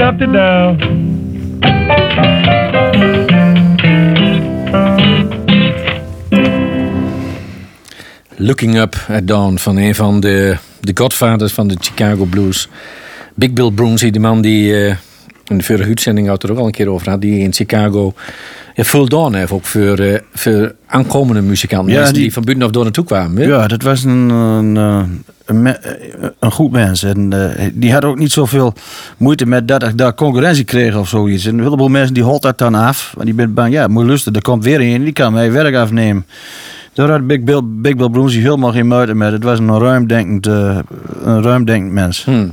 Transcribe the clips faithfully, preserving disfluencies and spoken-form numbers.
dropped it down. Looking Up at Dawn van een van de, de godfathers van de Chicago Blues. Big Bill Broonzy, de man die uh, in de vorige uitzending had er ook al een keer over had, die in Chicago ja, full down heeft ook voor, uh, voor aankomende muzikanten, ja, die, die van buitenaf door naartoe kwamen. Hè? Ja, dat was een, een, een, een goed mens. En uh, die had ook niet zoveel moeite met dat ik daar concurrentie kreeg of zoiets. En een heleboel mensen die holt dat dan af. Want die bent bang, ja, moet je luisteren, er komt weer een die kan mij werk afnemen. Daar had Big Bill, Big Bill Broonzy helemaal geen moeite met. Het was een ruimdenkend, uh, een ruimdenkend mens. Hmm.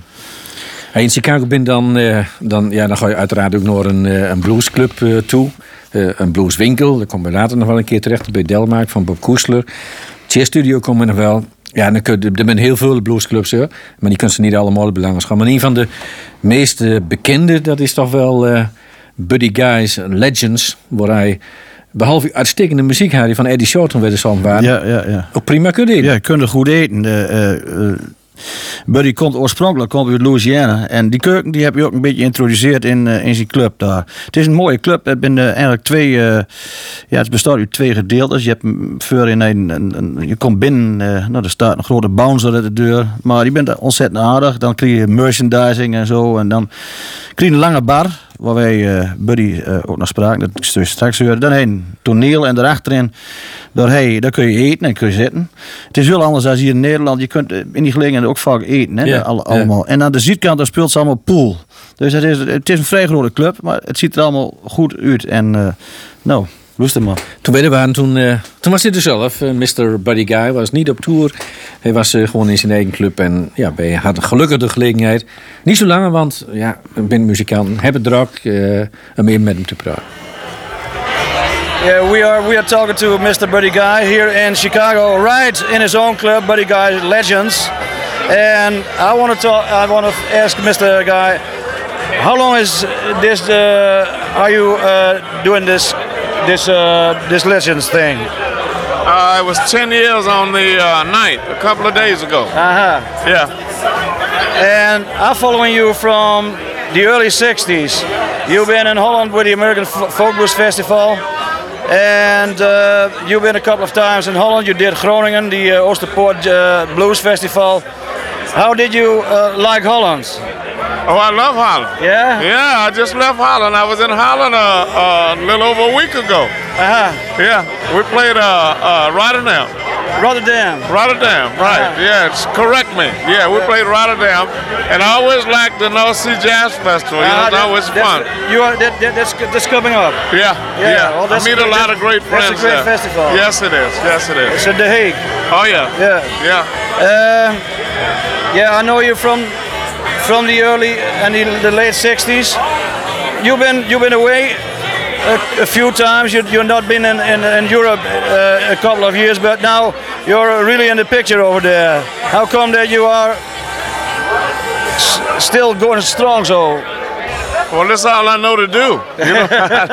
In Chicago ben dan, uh, dan, ja, dan ga je uiteraard ook naar een, uh, een bluesclub uh, toe. Uh, een blueswinkel, daar komen we later nog wel een keer terecht bij Delmark van Bob Koesler. Cheer Studio komen nog wel. Ja, dan kun je, er zijn heel veel bluesclubs, hè, maar die kunnen ze niet allemaal belangrijk gaan. Maar een van de meest uh, bekende, dat is toch wel uh, Buddy Guy's Legends, waar hij behalve uitstekende muziek had die van Eddie Shorten werd de waren. Ja, ja, ja. Ook prima kunnen eten. Ja, je kunt goed eten. Uh, uh, Buddy komt oorspronkelijk komt uit Louisiana. En die keuken die heb je ook een beetje geïntroduceerd in, uh, in zijn club daar. Het is een mooie club. Het, zijn, uh, eigenlijk twee, uh, ja, het bestaat uit twee gedeeltes. Je, hebt voor in een, een, een, je komt binnen, uh, nou, er staat een grote bouncer aan de deur. Maar die bent ontzettend aardig. Dan krijg je merchandising en zo. En dan krijg je een lange bar, waar wij uh, Buddy uh, ook nog spraken. Dat ik straks hoorde. Dan een toneel en daarachterin. Daar, hey, daar kun je eten en kun je zitten. Het is heel anders dan hier in Nederland. Je kunt in die gelegenheid ook vaak eten. Hè, ja, alle, allemaal. Ja. En aan de zuidkant daar speelt ze allemaal pool. Dus het is, het is een vrij grote club. Maar het ziet er allemaal goed uit. En uh, nou, luister maar. Toen we er waren, toen, uh, toen was hij er zelf. Uh, mister Buddy Guy was niet op tour. Hij was uh, gewoon in zijn eigen club. En ja, hij had gelukkig de gelegenheid. Niet zo lang, want ja, ik ben muzikant. Heb het druk uh, om even met hem te praten. Yeah, we are we are talking to Mister Buddy Guy here in Chicago, right in his own club, Buddy Guy Legends. And I want to talk. I want to ask Mister Guy, how long is this? Uh, are you uh, doing this this uh, this Legends thing? Uh, it was ten years on the uh, night a couple of days ago. Uh huh. Yeah. And I'm following you from the early sixties. You've been in Holland with the American Folk Blues Festival. And uh, you've been a couple of times in Holland. You did Groningen, the uh, Oosterpoort uh, Blues Festival. How did you uh, like Holland? Oh, I love Holland. Yeah? Yeah, I just left Holland. I was in Holland uh, uh, a little over a week ago. Uh-huh. Yeah, we played uh, uh, Rotterdam. Rotterdam. Rotterdam, right. Uh-huh. Yeah, correct me. Yeah, we played Rotterdam. And I always liked the North Sea Jazz Festival. You know, Uh, it's always fun. You are, that, that, that's, that's coming up. Yeah, Yeah, yeah. well, that's I meet a- a lot of great friends that's a great there. festival. Yes, it is. Yes, it is. It's in The Hague. Oh, yeah. Yeah. Yeah. Uh, yeah, I know you from from the early and the, the late sixties. You've been you've been away a, a few times. You you've not been in in, in Europe uh, a couple of years, but now you're really in the picture over there. How come that you are s- still going strong so? Well, that's all I know to do. You know?